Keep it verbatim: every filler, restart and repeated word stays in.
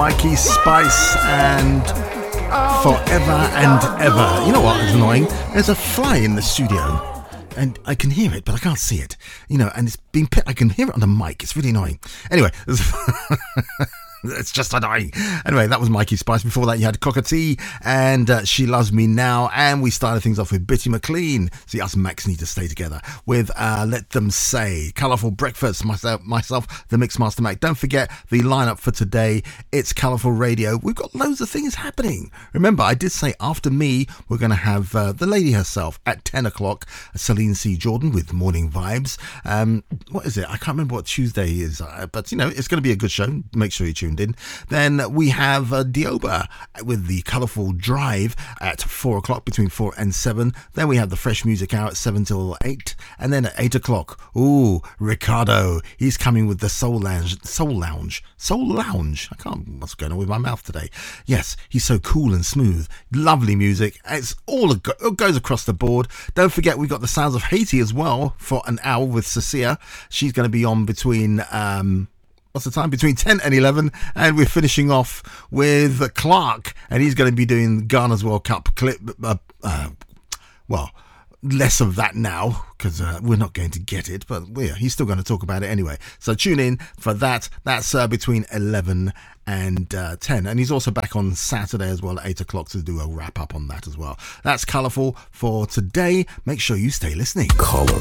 Mikey Spice and Forever and Ever. You know what is annoying? There's a fly in the studio and I can hear it, but I can't see it. You know, and it's being pit. I can hear it on the mic. It's really annoying. Anyway, it's just annoying. Anyway, that was Mikey Spice. Before that, you had Cockatee and uh, She Loves Me Now. And we started things off with Bitty McLean. See, us and Max need to stay together with uh, Let Them Say. Colourful Breakfast, myself, myself, the Mixmaster Mac. Don't forget the lineup for today. It's Colourful Radio. We've got loads of things happening. Remember, I did say after me, we're going to have uh, the lady herself at ten o'clock, Celine C. Jordan with Morning Vibes. Um, what is it? I can't remember what Tuesday is, uh, but, you know, it's going to be a good show. Make sure you tune in. Then we have uh, Dioba with the Colourful Drive at four o'clock, between four and seven. Then we have the Fresh Music Hour at seven till eight. And then at eight o'clock, ooh, Ricardo. He's coming with the Soul Lounge. Soul Lounge. Soul Lounge. I can't, what's going on with my mouth today? Yes, he's so cool and smooth. Lovely music. It's all, it goes across the board. Don't forget, we've got the Sounds of Haiti as well for an hour with Cecilia. She's going to be on between... Um, What's the time? Between ten and eleven. And we're finishing off with Clark. And he's going to be doing Ghana's World Cup clip. Uh, uh, well, less of that now, because uh, we're not going to get it. But yeah, he's still going to talk about it anyway. So tune in for that. That's uh, between eleven and uh, ten. And he's also back on Saturday as well at eight o'clock to do a wrap up on that as well. That's Colourful for today. Make sure you stay listening. Colourful.